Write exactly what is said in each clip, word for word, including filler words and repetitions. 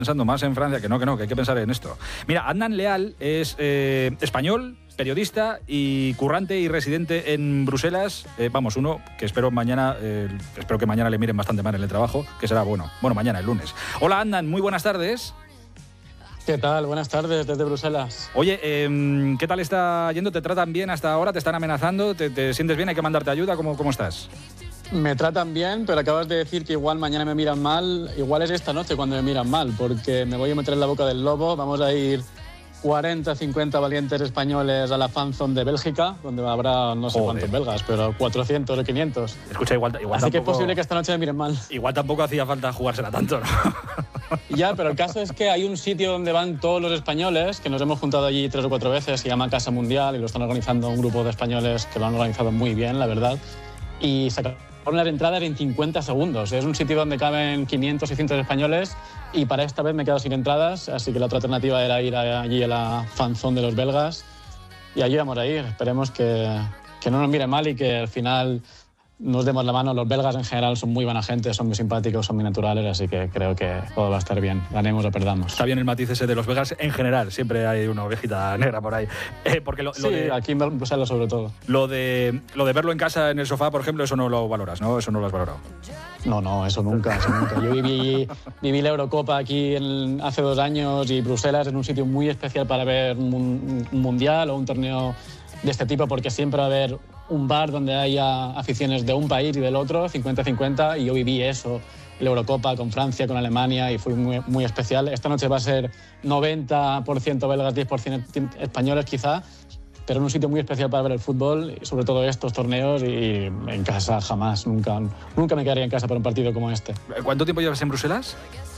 Pensando más en Francia, que no, que no, que hay que pensar en esto. Mira, Adnan Leal es eh, español, periodista y currante y residente en Bruselas. Eh, vamos, uno que espero mañana, eh, espero que mañana le miren bastante mal en el trabajo, que será bueno. Bueno, mañana, el lunes. Hola, Adnan, muy buenas tardes. ¿Qué tal? Buenas tardes desde Bruselas. Oye, eh, ¿qué tal está yendo? ¿Te tratan bien hasta ahora? ¿Te están amenazando? ¿Te, te sientes bien? ¿Hay que mandarte ayuda? ¿Cómo, cómo estás? Me tratan bien, pero acabas de decir que igual mañana me miran mal. Igual es esta noche cuando me miran mal, porque me voy a meter en la boca del lobo. Vamos a ir cuarenta, cincuenta valientes españoles a la fanzone de Bélgica, donde habrá no sé Joder. cuántos belgas, pero cuatrocientos o quinientos. Escucha, igual, igual Así tampoco, que es posible que esta noche me miren mal. Igual tampoco hacía falta jugársela tanto, ¿no? Ya, pero el caso es que hay un sitio donde van todos los españoles, que nos hemos juntado allí tres o cuatro veces, se llama Casa Mundial, y lo están organizando un grupo de españoles que lo han organizado muy bien, la verdad. Y sacaron las entradas en cincuenta segundos. Es un sitio donde caben quinientos, seiscientos españoles y para esta vez me he quedado sin entradas, así que la otra alternativa era ir allí a la fanzone de los belgas y allí vamos a ir. Esperemos que, que no nos mire mal y que al final nos demos la mano. Los belgas en general son muy buena gente, son muy simpáticos, son muy naturales, así que creo que todo va a estar bien, ganemos o perdamos. Está bien el matiz ese de los belgas en general, siempre hay una ovejita negra por ahí. Eh, porque lo, Sí, lo de, aquí en Bruselas sobre todo. Lo de, lo de verlo en casa, en el sofá, por ejemplo, eso no lo valoras, ¿no? Eso no lo has valorado. No, no, eso nunca, eso nunca. Yo viví, viví la Eurocopa aquí en, hace dos años y Bruselas es un sitio muy especial para ver un, un mundial o un torneo de este tipo, porque siempre va a haber un bar donde haya aficiones de un país y del otro, cincuenta cincuenta, y yo viví eso, la Eurocopa con Francia, con Alemania, y fue muy, muy especial. Esta noche va a ser noventa por ciento belgas, diez por ciento españoles quizá, pero en un sitio muy especial para ver el fútbol, y sobre todo estos torneos, y en casa jamás, nunca, nunca me quedaría en casa para un partido como este. ¿Cuánto tiempo llevas en Bruselas?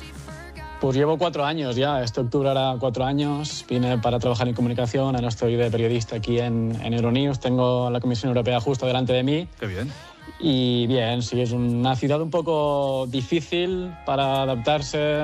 Pues llevo cuatro años ya, este octubre hará cuatro años, vine para trabajar en comunicación, ahora estoy de periodista aquí en, en Euronews, tengo la Comisión Europea justo delante de mí. Qué bien. Y bien, sí, es una ciudad un poco difícil para adaptarse,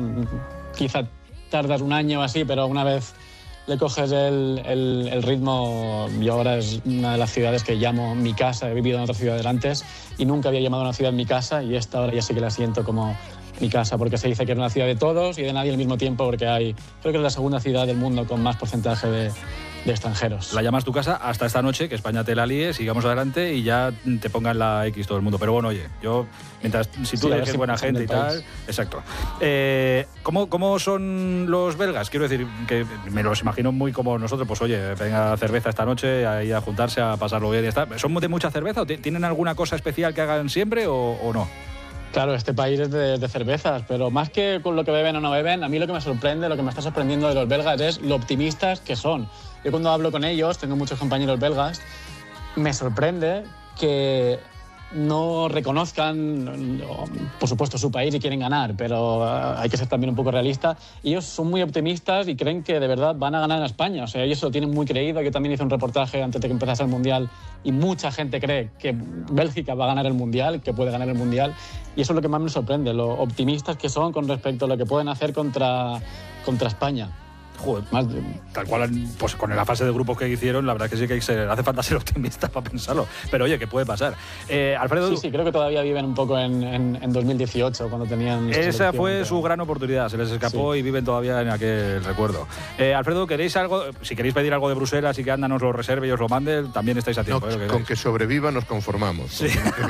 quizá tardas un año o así, pero una vez le coges el, el, el ritmo, y ahora es una de las ciudades que llamo mi casa, he vivido en otras ciudades antes y nunca había llamado a una ciudad mi casa, y esta ahora ya sí que la siento como mi casa, porque se dice que es una ciudad de todos y de nadie al mismo tiempo, porque hay, creo que es la segunda ciudad del mundo con más porcentaje de, de extranjeros. La llamas tu casa hasta esta noche, que España te la líe, sigamos adelante y ya te pongan la X todo el mundo. Pero bueno, oye, yo, mientras, si tú Sí, eres buena gente y tal, país. exacto. Eh, ¿cómo, ¿Cómo son los belgas? Quiero decir, que me los imagino muy como nosotros, pues oye, venga cerveza esta noche, ahí a juntarse, a pasarlo bien y está. ¿Son de mucha cerveza o tienen alguna cosa especial que hagan siempre o, o no? Claro, este país es de, de cervezas, pero más que con lo que beben o no beben, a mí lo que me sorprende, lo que me está sorprendiendo de los belgas es lo optimistas que son. Yo cuando hablo con ellos, tengo muchos compañeros belgas, me sorprende que no reconozcan, por supuesto, su país y quieren ganar, pero hay que ser también un poco realista. Ellos son muy optimistas y creen que de verdad van a ganar a España. O sea, ellos se lo tienen muy creído. Yo también hice un reportaje antes de que empezase el Mundial y mucha gente cree que Bélgica va a ganar el Mundial, que puede ganar el Mundial. Y eso es lo que más me sorprende, lo optimistas que son con respecto a lo que pueden hacer contra, contra España. Joder, Más de... tal cual, pues con la fase de grupos que hicieron, la verdad que sí que hay que ser, hace falta ser optimista para pensarlo. Pero oye, ¿qué puede pasar? Eh, Alfredo... Sí, sí, creo que todavía viven un poco en, en, en dos mil dieciocho, cuando tenían... Esa fue pero... su gran oportunidad, se les escapó sí. Y viven todavía en aquel recuerdo. Eh, Alfredo, ¿queréis algo? Si queréis pedir algo de Bruselas y que Anda nos lo reserve y os lo mande, también estáis a tiempo. No, ¿eh? Que con que sobreviva nos conformamos. Sí.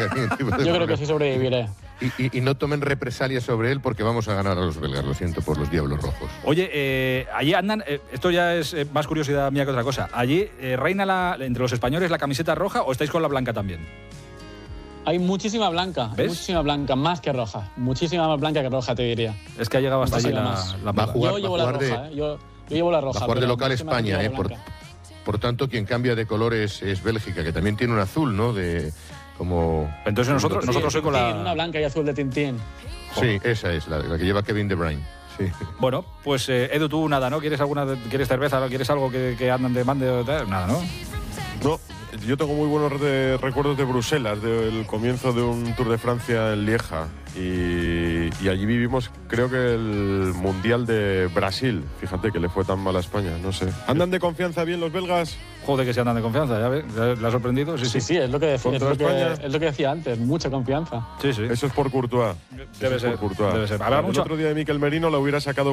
Yo creo que sí sobreviviré. Y, y, y no tomen represalias sobre él porque vamos a ganar a los belgas, lo siento por los Diablos Rojos. Oye, eh, allí andan, eh, esto ya es eh, más curiosidad mía que otra cosa, ¿allí eh, reina la, entre los españoles la camiseta roja o estáis con la blanca también? Hay muchísima blanca, ¿ves? Muchísima blanca, más que roja, muchísima más blanca que roja te diría. Es que ha llegado hasta allí la, la va a jugar, Yo llevo va a la jugar roja, de, ¿eh? yo, yo llevo la roja. Va a jugar de local España, eh, por, por tanto quien cambia de colores es Bélgica, que también tiene un azul, ¿no? De... Como entonces nosotros sí, nosotros soy con la una blanca y azul de Tintín. Sí, esa es la, la que lleva Kevin De Bruyne. Sí. Bueno, pues eh, Edu, tú nada, ¿no? ¿Quieres alguna quieres cerveza, quieres algo que, que andan de mande nada, ¿no? No, yo tengo muy buenos de, recuerdos de Bruselas, del comienzo de un Tour de Francia en Lieja, Y, y allí vivimos, creo que el Mundial de Brasil. Fíjate que le fue tan mal a España, no sé. ¿Andan de confianza bien los belgas? Joder, que se andan de confianza, ¿ya ves? ¿Le ha sorprendido? Sí, Sí, sí. sí, es lo que decía, es ¿Contra lo que, España? es lo que decía antes, mucha confianza. Sí, sí. Eso es por Courtois. Debe Eso es ser, por Courtois. debe ser. Habrá El mucho- otro día de Mikel Merino lo hubiera sacado